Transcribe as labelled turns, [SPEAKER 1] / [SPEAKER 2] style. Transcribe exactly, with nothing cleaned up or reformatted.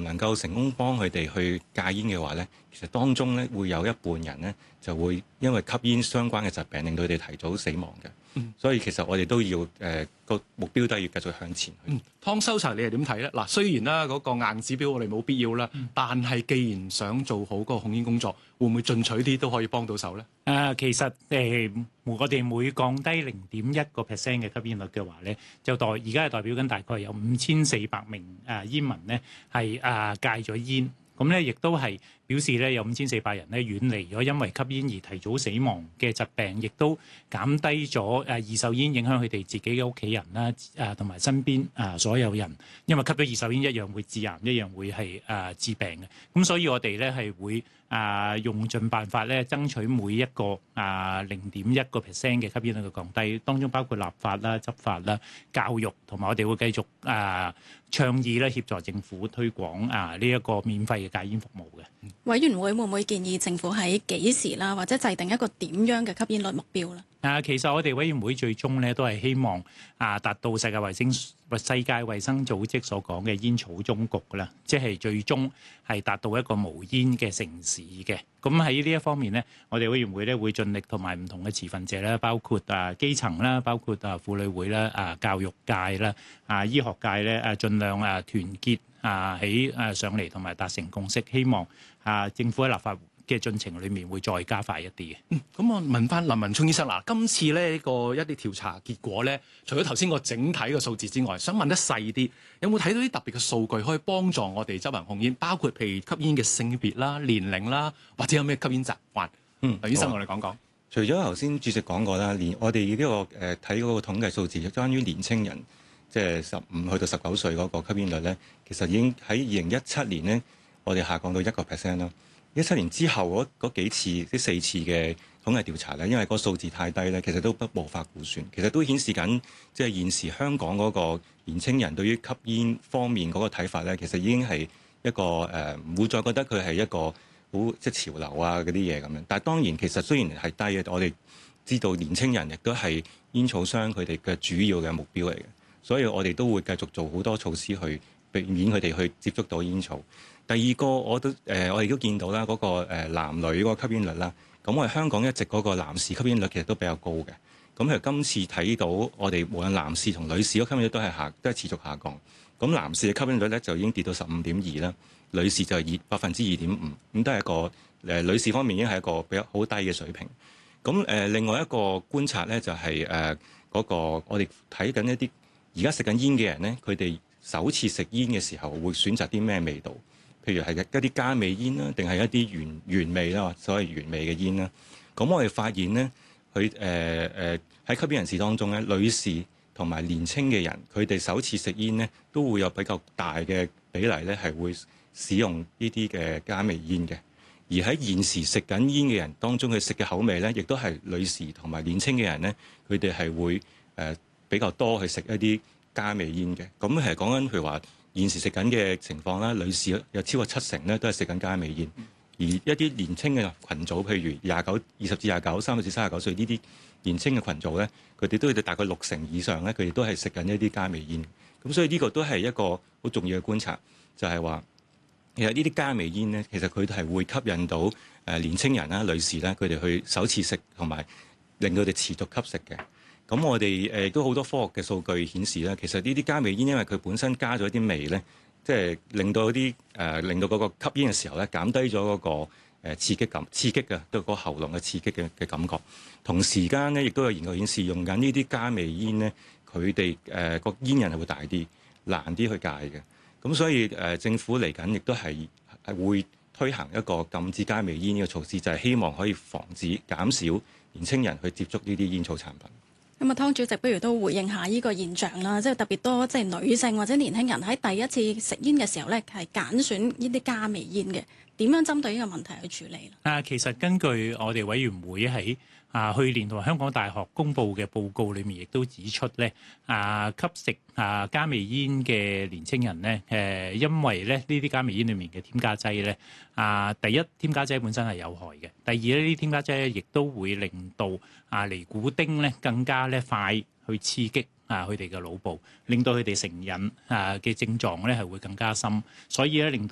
[SPEAKER 1] 唔能夠成功幫佢哋去戒煙嘅話咧，其實當中咧會有一半人咧就會因為吸煙相關嘅疾病令到佢哋提早死亡嘅。嗯，所以其實我哋都要誒個、呃、目標都係要繼續向前去。
[SPEAKER 2] 嗯，湯修齊你係點睇咧？嗱，雖然啦嗰個硬指標我哋冇必要啦，嗯、但係既然想做好嗰個控煙工作，會唔會進取啲都可以幫到手咧？
[SPEAKER 3] 誒、呃，其實誒、呃，我哋每降低零點一個 percent 嘅吸煙率嘅話咧，就代而家係代表緊大概有五千四百名誒煙民咧係誒戒咗煙。咁咧，亦都係表示咧，有五千四百人咧遠離咗因為吸煙而提早死亡嘅疾病，亦都減低咗誒二手煙影響佢哋自己嘅屋企人啦，誒同埋身邊啊所有人，因為吸咗二手煙一樣會致癌，一樣會係誒致病嘅。咁所以我哋咧係會啊用盡辦法咧，爭取每一個啊零點一個 percent 嘅吸煙率嘅降低，當中包括立法啦、執法啦、教育，同埋我哋會繼續啊倡議咧，協助政府推廣啊呢一個免費嘅戒煙服務嘅。
[SPEAKER 4] 委員會會唔會建議政府喺幾時啦，或者制定一個點樣嘅吸煙率目標咧？
[SPEAKER 3] 啊，其實我哋委員會最終咧都係希望啊達到世界衛生世界衛生組織所講嘅煙草終局啦，即係最終係達到一個無煙嘅城市嘅。咁喺呢一方面呢，我哋委員會咧會盡力同埋唔同嘅持份者啦，包括啊基層啦，包括啊婦女會啦、啊教育界啦、啊醫學界咧，啊盡量啊團結啊喺啊上嚟同埋達成共識，希望啊政府喺立法嘅進程裏面會再加快一啲嘅。
[SPEAKER 2] 嗯，咁我問翻林文聰醫生嗱，今次咧呢個一啲調查結果咧，除咗頭先個整體嘅數字之外，想問得細啲，有冇睇到啲特別嘅數據可以幫助我哋執行控煙？包括譬如吸煙嘅性別啦、年齡啦，或者有咩吸煙習慣？嗯，林醫生同我哋講講。
[SPEAKER 1] 除咗頭先主席講過啦，年我哋呢、這個誒睇嗰個統計數字，關於年青人即係十五去到十九歲嗰個吸煙率咧，其實已經喺二零一七年咧，我哋下降到一個 percent 啦。一七年之後嗰嗰幾次、呢四次嘅統計調查咧，因為個數字太低咧，其實都不無法估算。其實都顯示緊，即係現時香港嗰個年青人對於吸煙方面嗰個睇法咧，其實已經係一個誒，唔、呃、會再覺得佢係一個好即係潮流啊嗰啲嘢咁樣。但係當然，其實雖然係低嘅，我哋知道年青人亦都係煙草商佢哋嘅主要嘅目標嚟嘅，所以我哋都會繼續做好多措施去避免佢哋去接觸到煙草。第二個我都誒、呃，我哋都見到啦，嗰、那個、呃、男女嗰個吸煙率啦。咁我哋香港一直嗰個男士吸煙率其實都比較高嘅。咁其實今次睇到我哋無論男士同女士嗰吸煙率都係下都係持續下降。咁男士嘅吸煙率咧就已經跌到十五點二啦，女士就係二百分之二點五，咁都係一個誒、呃、女士方面已經係一個比較好低嘅水平。咁誒、呃、另外一個觀察咧就係誒嗰個我哋睇緊一啲而家食緊煙嘅人咧，佢哋首次食煙嘅時候會選擇啲咩味道？譬如係一啲加味煙啦，定係一啲原原味啦，所謂原味嘅煙啦。咁我哋發現咧，佢誒誒喺吸煙人士當中咧，女士同埋年青嘅人，佢哋首次食煙咧，都會有比較大嘅比例咧，係會使用呢啲嘅加味煙嘅。而喺現時食緊煙嘅人當中，佢食嘅口味咧，亦都係女士同埋年青嘅人咧，佢哋係會誒、呃、比較多去食一啲加味煙嘅。咁係講緊譬如話，現時食緊嘅情況啦，女士有超過七成咧都係食緊加味煙，而一啲年青嘅群組，譬如廿九、二十至廿九、三十至三十九歲呢啲年青嘅群組咧，佢哋都有大概六成以上咧，佢哋都係食緊一啲加味煙。咁所以呢個都係一個好重要嘅觀察，就係話其實呢啲加味煙咧，其實佢哋係會吸引到誒年青人啦、女士啦，佢哋去首次食同埋令到佢哋持續吸食嘅。咁我哋誒都好多科學嘅數據顯示咧，其實呢啲加味煙因為佢本身加咗一啲味咧，即係令到嗰啲誒令到嗰個吸煙嘅時候咧減低咗嗰個誒刺激感、刺激嘅對個喉嚨嘅刺激嘅嘅感覺。同時間咧，亦都有研究顯示用緊呢啲加味煙咧，佢哋誒個煙癮係會大啲，難啲去戒嘅。咁所以誒、呃、政府嚟緊亦都係係會推行一個禁止加味煙呢個措施，就係、是、希望可以防止減少年青人去接觸呢啲煙草產品。
[SPEAKER 4] 咁啊，湯主席不如都回應下呢個現象啦，即係特別多即係女性或者年輕人喺第一次食煙嘅時候咧，係揀選呢啲加味煙嘅，點樣針對呢個問題去處理咧？
[SPEAKER 3] 啊，其實根據我哋委員會喺啊去年同埋香港大學公布嘅報告裏面，亦都指出咧，啊吸食啊加味煙嘅年青人咧，誒因為咧呢啲加味煙裏面嘅添加劑咧，啊第一添加劑本身係有害嘅，第二呢啲添加劑咧亦都會令到啊尼古丁咧更加咧快去刺激啊佢哋嘅腦部，令到佢哋成癮啊嘅症狀咧係會更加深，所以咧令到